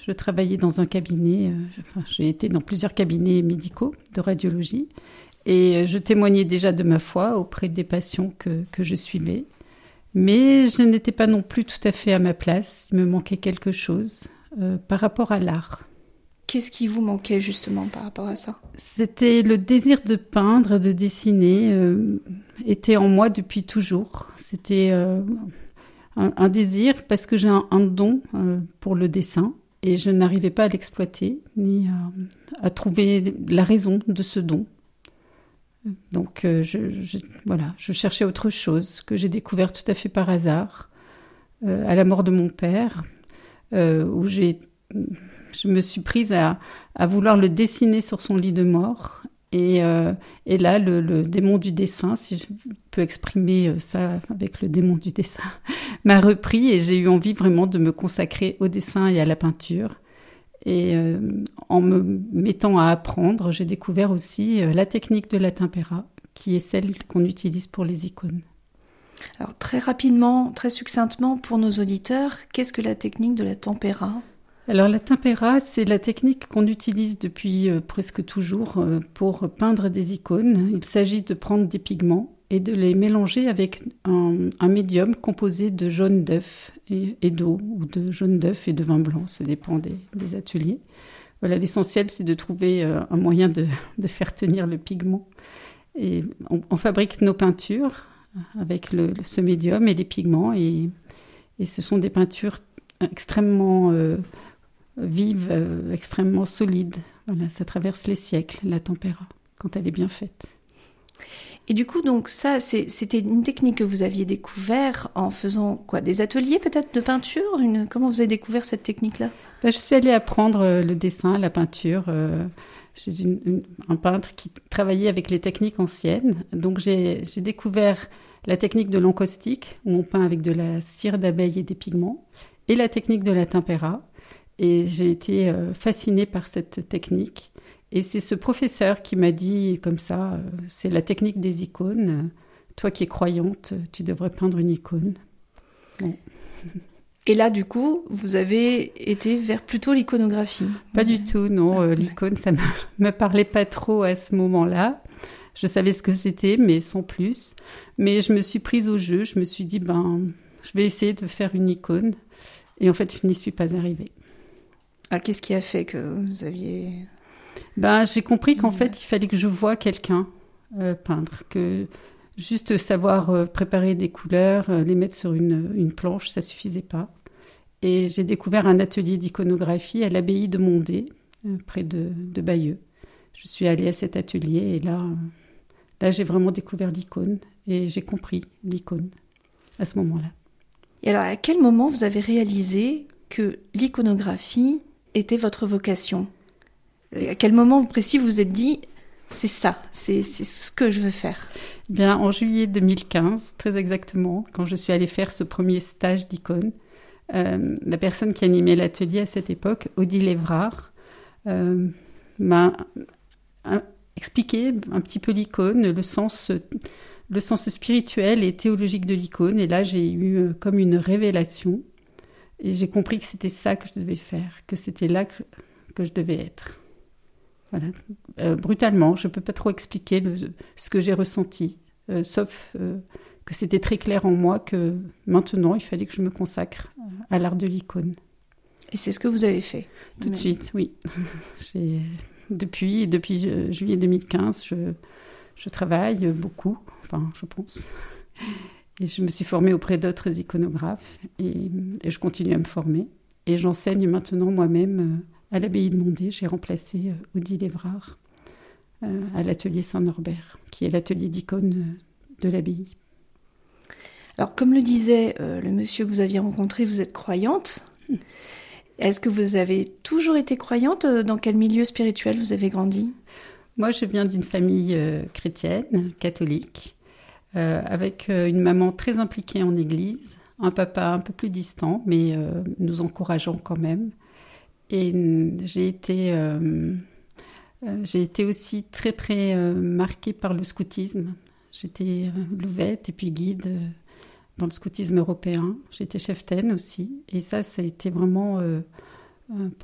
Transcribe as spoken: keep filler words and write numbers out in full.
Je travaillais dans un cabinet, euh, enfin, j'ai été dans plusieurs cabinets médicaux de radiologie et euh, je témoignais déjà de ma foi auprès des patients que, que je suivais. Mais je n'étais pas non plus tout à fait à ma place. Il me manquait quelque chose euh, par rapport à l'art. Qu'est-ce qui vous manquait justement par rapport à ça ? C'était le désir de peindre, de dessiner, euh, était en moi depuis toujours. C'était euh, un, un désir parce que j'ai un, un don euh, pour le dessin et je n'arrivais pas à l'exploiter ni à, à trouver la raison de ce don. Donc euh, je, je, voilà, je cherchais autre chose que j'ai découvert tout à fait par hasard euh, à la mort de mon père, euh, où j'ai Je me suis prise à, à vouloir le dessiner sur son lit de mort. Et, euh, et là, le, le démon du dessin, si je peux exprimer ça avec le démon du dessin, m'a repris et j'ai eu envie vraiment de me consacrer au dessin et à la peinture. Et euh, en me mettant à apprendre, j'ai découvert aussi euh, la technique de la tempéra, qui est celle qu'on utilise pour les icônes. Alors très rapidement, très succinctement pour nos auditeurs, qu'est-ce que la technique de la tempéra ? Alors la tempéra, c'est la technique qu'on utilise depuis euh, presque toujours euh, pour peindre des icônes. Il s'agit de prendre des pigments et de les mélanger avec un, un médium composé de jaune d'œuf et, et d'eau, ou de jaune d'œuf et de vin blanc, ça dépend des, des ateliers. Voilà, l'essentiel, c'est de trouver euh, un moyen de, de faire tenir le pigment. Et on, on fabrique nos peintures avec le, le, ce médium et les pigments, et, et ce sont des peintures extrêmement euh, vives, euh, extrêmement solides. Voilà, ça traverse les siècles, la tempéra, quand elle est bien faite. Et du coup, donc ça, c'est, c'était une technique que vous aviez découvert en faisant quoi, des ateliers peut-être de peinture une, Comment vous avez découvert cette technique-là ? Ben, je suis allée apprendre le dessin, la peinture, euh, chez une, une, un peintre qui travaillait avec les techniques anciennes. Donc j'ai, j'ai découvert la technique de l'encaustique, où on peint avec de la cire d'abeille et des pigments, et la technique de la tempéra. Et j'ai été euh, fascinée par cette technique. Et c'est ce professeur qui m'a dit comme ça, euh, c'est la technique des icônes. Toi qui es croyante, tu devrais peindre une icône. Bon. Et là, du coup, vous avez été vers plutôt l'iconographie ? Pas du tout, non. Euh, l'icône, ça ne me parlait pas trop à ce moment-là. Je savais ce que c'était, mais sans plus. Mais je me suis prise au jeu. Je me suis dit, ben, je vais essayer de faire une icône. Et en fait, je n'y suis pas arrivée. Alors, qu'est-ce qui a fait que vous aviez... Ben, j'ai compris qu'en fait, il fallait que je voie quelqu'un euh, peindre, que juste savoir euh, préparer des couleurs, euh, les mettre sur une, une planche, ça suffisait pas. Et j'ai découvert un atelier d'iconographie à l'abbaye de Mondé, euh, près de, de Bayeux. Je suis allée à cet atelier et là, euh, là, j'ai vraiment découvert l'icône et j'ai compris l'icône à ce moment-là. Et alors, à quel moment vous avez réalisé que l'iconographie était votre vocation ? À quel moment précis vous vous êtes dit, c'est ça, c'est, c'est ce que je veux faire ? Bien, en juillet deux mille quinze, très exactement, quand je suis allée faire ce premier stage d'icône, euh, la personne qui animait l'atelier à cette époque, Odile Évrard, euh, m'a euh, expliqué un petit peu l'icône, le sens, le sens spirituel et théologique de l'icône. Et là, j'ai eu euh, comme une révélation. Et j'ai compris que c'était ça que je devais faire, que c'était là que, que je devais être. Voilà. Euh, brutalement, je ne peux pas trop expliquer le, ce que j'ai ressenti, euh, sauf euh, que c'était très clair en moi que maintenant, il fallait que je me consacre à l'art de l'icône. Et c'est ce que vous avez fait ? Tout de suite, oui. J'ai, depuis depuis euh, juillet deux mille quinze, je, je travaille beaucoup, enfin, je pense. Et je me suis formée auprès d'autres iconographes et, et je continue à me former. Et j'enseigne maintenant moi-même euh, à l'abbaye de Mondé. J'ai remplacé euh, Odile Évrard euh, à l'atelier Saint-Norbert, qui est l'atelier d'icône euh, de l'abbaye. Alors, comme le disait euh, le monsieur que vous aviez rencontré, vous êtes croyante. Mmh. Est-ce que vous avez toujours été croyante ? Dans quel milieu spirituel vous avez grandi ? Moi, je viens d'une famille euh, chrétienne, catholique, euh, avec euh, une maman très impliquée en église, un papa un peu plus distant, mais euh, nous encourageant quand même. Et j'ai été, euh, euh, j'ai été aussi très, très euh, marquée par le scoutisme. J'étais euh, louvette et puis guide euh, dans le scoutisme européen. J'étais cheftaine aussi. Et ça, ça a été vraiment, euh, pour